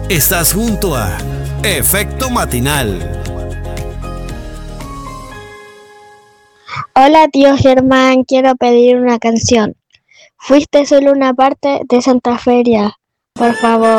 Estás junto a Efecto Matinal. Hola tío Germán, quiero pedir una canción. Fuiste solo una parte de Santa Feria, por favor.